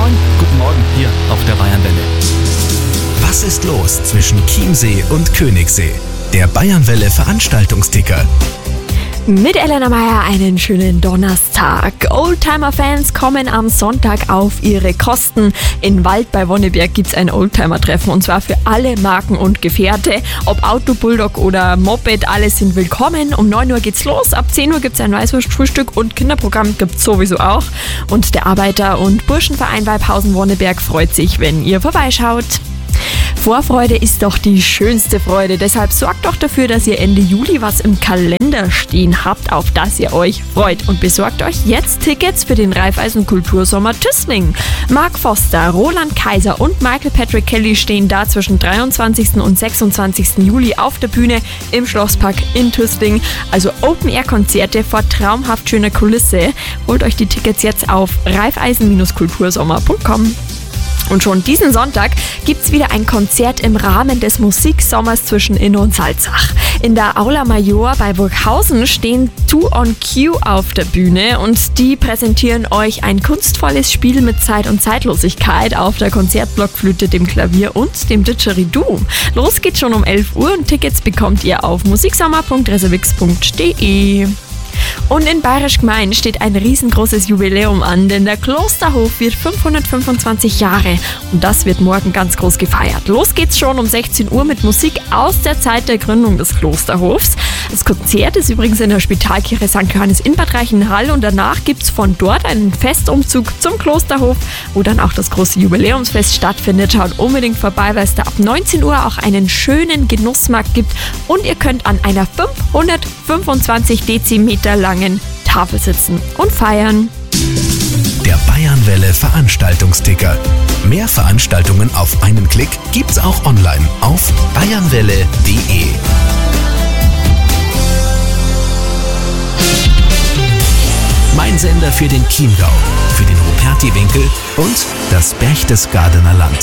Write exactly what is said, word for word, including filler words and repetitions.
Moin, guten Morgen hier auf der Bayernwelle. Was ist los zwischen Chiemsee und Königssee? Der Bayernwelle Veranstaltungsticker. Mit Elena Meyer einen schönen Donnerstag. Oldtimer-Fans kommen am Sonntag auf ihre Kosten. In Wald bei Wonneberg gibt's ein Oldtimer-Treffen und zwar für alle Marken und Gefährte. Ob Auto, Bulldog oder Moped, alle sind willkommen. Um neun Uhr geht's los, ab zehn Uhr gibt's ein Weißwurstfrühstück und Kinderprogramm gibt's sowieso auch. Und der Arbeiter- und Burschenverein Weibhausen-Wonneberg freut sich, wenn ihr vorbeischaut. Vorfreude ist doch die schönste Freude, deshalb sorgt doch dafür, dass ihr Ende Juli was im Kalender stehen habt, auf das ihr euch freut und besorgt euch jetzt Tickets für den Raiffeisen Kultursommer Tüßling. Mark Foster, Roland Kaiser und Michael Patrick Kelly stehen da zwischen dreiundzwanzigsten und sechsundzwanzigsten Juli auf der Bühne im Schlosspark in Tüßling, also Open-Air-Konzerte vor traumhaft schöner Kulisse. Holt euch die Tickets jetzt auf raiffeisen Bindestrich kultursommer punkt com. Und schon diesen Sonntag gibt's wieder ein Konzert im Rahmen des Musiksommers zwischen Inn und Salzach. In der Aula Major bei Burghausen stehen Two on Q auf der Bühne und die präsentieren euch ein kunstvolles Spiel mit Zeit und Zeitlosigkeit auf der Konzertblockflöte, dem Klavier und dem Didgeridoo. Los geht's schon um elf Uhr und Tickets bekommt ihr auf musiksommer punkt reservix punkt de. Und in Bayerisch Gmein steht ein riesengroßes Jubiläum an, denn der Klosterhof wird fünfhundertfünfundzwanzig Jahre und das wird morgen ganz groß gefeiert. Los geht's schon um sechzehn Uhr mit Musik aus der Zeit der Gründung des Klosterhofs. Das Konzert ist übrigens in der Spitalkirche Sankt Johannes in Bad Reichenhall und danach gibt's von dort einen Festumzug zum Klosterhof, wo dann auch das große Jubiläumsfest stattfindet. Schaut unbedingt vorbei, weil es da ab neunzehn Uhr auch einen schönen Genussmarkt gibt und ihr könnt an einer fünfhundertfünfundzwanzig Dezimeter langen Tafel sitzen und feiern. Der Bayernwelle Veranstaltungsticker. Mehr Veranstaltungen auf einen Klick gibt's auch online auf bayernwelle punkt de. Mein Sender für den Chiemgau, für den Rupertiwinkel und das Berchtesgadener Land.